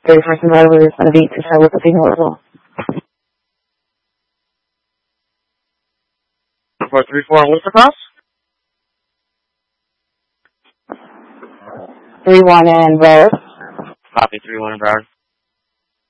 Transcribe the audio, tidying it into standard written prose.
31st and Broadway is going to be to show with the signal as well. 434 on Worcester Cross? 3-1 and Broward. Copy, 3-1 in Broward.